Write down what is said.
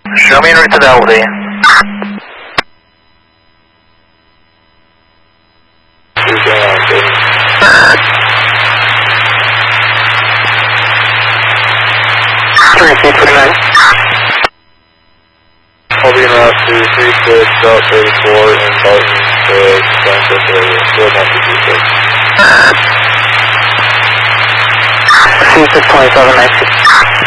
Show me en route to Fidelity. I'll be en route to 36, Route 34 in Barton to Francis area. Field 126. C627,